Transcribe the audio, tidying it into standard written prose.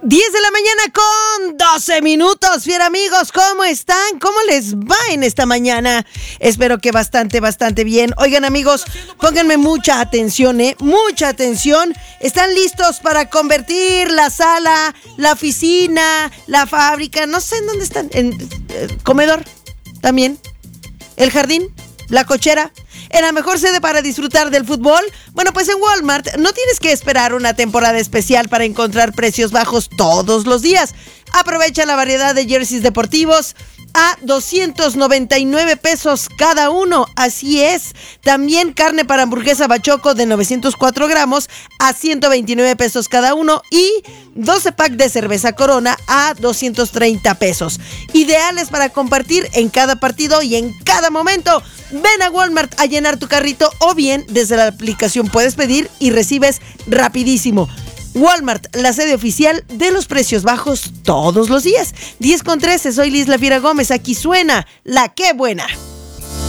10 de la mañana con 12 minutos. Fiel amigos, ¿cómo están? ¿Cómo les va en esta mañana? Espero que bastante bien. Oigan amigos, pónganme mucha atención, mucha atención. ¿Están listos para convertir la sala, la oficina, la fábrica? No sé en dónde están. ¿En comedor? ¿También? ¿El jardín? ¿La cochera? ¿En la mejor sede para disfrutar del fútbol? Bueno, pues en Walmart no tienes que esperar una temporada especial para encontrar precios bajos todos los días. Aprovecha la variedad de jerseys deportivos a 299 pesos cada uno. Así es. También carne para hamburguesa Bachoco de 904 gramos a 129 pesos cada uno. Y 12 pack de cerveza Corona a 230 pesos. Ideales para compartir en cada partido y en cada momento. Ven a Walmart a llenar tu carrito o bien desde la aplicación puedes pedir y recibes rapidísimo. Walmart, la sede oficial de los precios bajos todos los días. 10:13, soy Liz La Fiera Gómez. Aquí suena La Qué Buena.